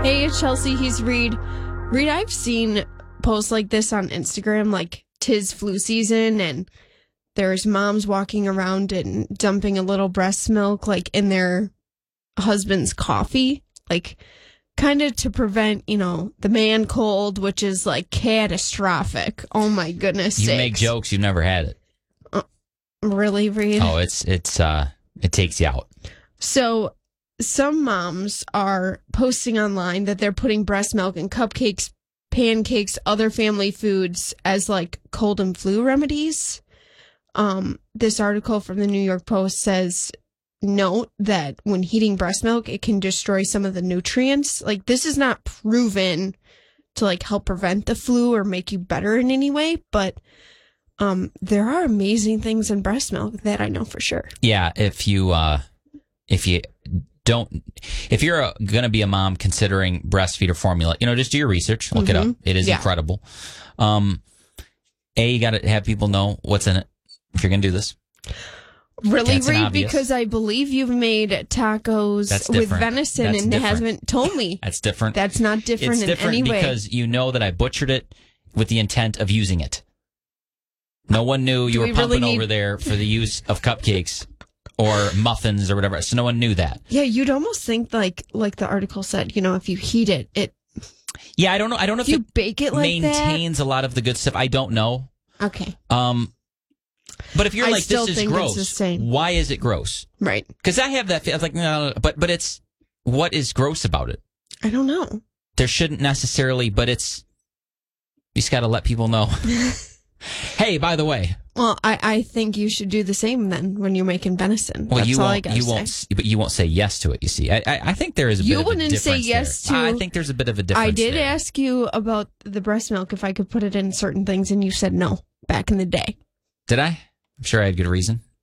Hey, it's Chelsea. He's Reed. Reed, I've seen posts like this on Instagram, like 'tis flu season, and there's moms walking around and dumping a little breast milk, like, in their husband's coffee, like, kind of to prevent, the man cold, which is, like, catastrophic. Oh, my goodness You sakes. make jokes, you've never had it. Really, Reed? Oh, it takes you out. So some moms are posting online that they're putting breast milk in cupcakes, pancakes, other family foods as like cold and flu remedies. This article from the New York Post says, note that when heating breast milk, it can destroy some of the nutrients. Like, this is not proven to like help prevent the flu or make you better in any way, but there are amazing things in breast milk that I know for sure. Yeah, if you're going to be a mom considering breastfeeder formula, just do your research, look it up. It is incredible. You got to have people know what's in it if you're going to do this. Really, That's Reed, obvious. because I believe you've made tacos with venison and haven't told me. That's different. That's not different in any way. Because you know that I butchered it with the intent of using it. No one knew you were pumping over there for the use of cupcakes or muffins or whatever. So no one knew that. Yeah, you'd almost think like the article said, if you heat it. Yeah, I don't know. I don't know if you bake it like maintains a lot of the good stuff. I don't know. Okay. But if you're like, this is gross, it's the same. Why is it gross? Right. Because I have that. I was like, no, but it's, what is gross about it? I don't know. There shouldn't necessarily, but you just got to let people know. Hey, by the way. Well, I think you should do the same then when you're making venison. Well, That's all I gotta say. But you won't say yes to it, you see. I think there is a bit of a difference. You wouldn't say yes there. to... I think there's a bit of a difference. I did there. ask you about the breast milk, if I could put it in certain things, and you said no back in the day. Did I? I'm sure I had good reason.